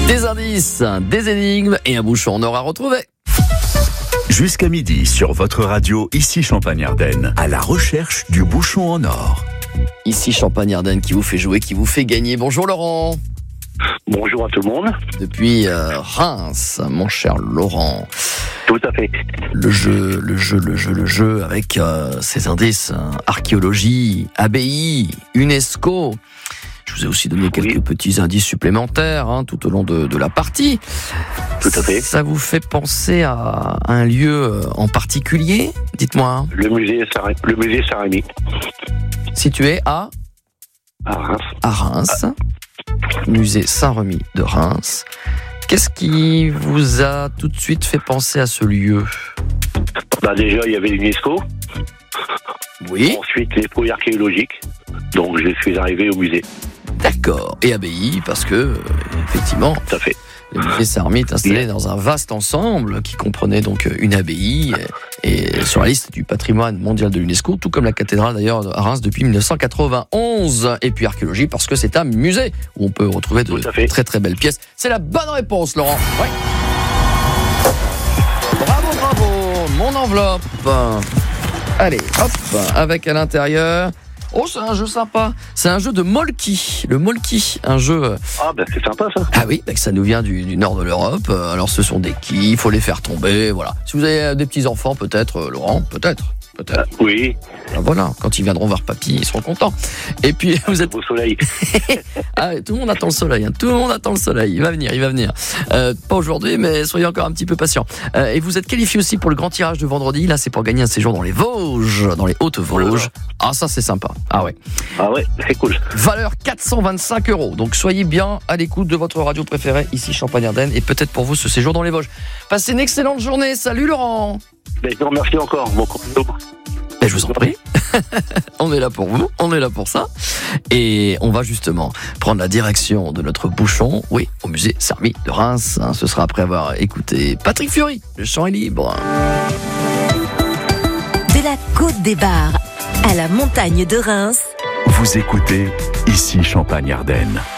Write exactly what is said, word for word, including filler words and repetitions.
Des indices, des énigmes et un bouchon en or à retrouver. Jusqu'à midi sur votre radio, ici Champagne-Ardenne, à la recherche du bouchon en or. Ici Champagne-Ardenne qui vous fait jouer, qui vous fait gagner. Bonjour Laurent. Bonjour à tout le monde. Depuis euh, Reims, mon cher Laurent. Tout à fait. Le jeu, le jeu, le jeu, le jeu avec euh, ces indices, hein, archéologie, abbaye, UNESCO. Je vous ai aussi donné quelques oui. petits indices supplémentaires hein, tout au long de, de la partie. Tout à fait. Ça vous fait penser à un lieu en particulier ? Dites-moi. Le musée Saint- le musée Saint-Rémy. Situé à À Reims. À Reims. Ah. Musée Saint-Rémy de Reims. Qu'est-ce qui vous a tout de suite fait penser à ce lieu ? Bah déjà, il y avait l'UNESCO. Oui. Ensuite, les fouilles archéologiques. Donc, je suis arrivé au musée. D'accord. Et abbaye, parce que, euh, effectivement, tout à fait. Le musée Saint-Rémy est installé oui. dans un vaste ensemble qui comprenait donc une abbaye et, et sur la liste du patrimoine mondial de l'UNESCO, tout comme la cathédrale d'ailleurs à Reims depuis dix-neuf cent quatre-vingt-onze. Et puis archéologie parce que c'est un musée où on peut retrouver de très très belles pièces. C'est la bonne réponse, Laurent. Oui. Bravo, bravo. Mon enveloppe. Allez, hop, avec à l'intérieur. Oh, c'est un jeu sympa. C'est un jeu de Molki. Le Molki, un jeu... Ah, ben c'est sympa, ça. Ah oui, ça nous vient du, du nord de l'Europe. Alors, ce sont des quilles, il faut les faire tomber, voilà. Si vous avez des petits-enfants, peut-être, Laurent, peut-être, peut-être. Euh, oui. Ben voilà, quand ils viendront voir papy, ils seront contents. Et puis, vous êtes... Au soleil. Ah, tout le monde attend le soleil, hein. Tout le monde attend le soleil. Il va venir, il va venir. Euh, pas aujourd'hui, mais soyez encore un petit peu patients. Euh, et vous êtes qualifié aussi pour le grand tirage de vendredi. Là, c'est pour gagner un séjour dans les Vosges, dans les Hautes-Vosges. Ah, ça, c'est sympa. Ah ouais. Ah ouais, c'est cool. Valeur quatre cent vingt-cinq euros. Donc, soyez bien à l'écoute de votre radio préférée, ici Champagne-Ardenne. Et peut-être pour vous, ce séjour dans les Vosges. Passez une excellente journée. Salut, Laurent. Ben, je vous remercie encore. Bon courage. Ben, je vous en prie. On est là pour vous, on est là pour ça. Et on va justement prendre la direction de notre bouchon, oui, au musée Saint-Rémy de Reims. Ce sera après avoir écouté Patrick Fiori, Le Chant est libre. De la Côte des Bars à la montagne de Reims. Vous écoutez ici Champagne-Ardenne.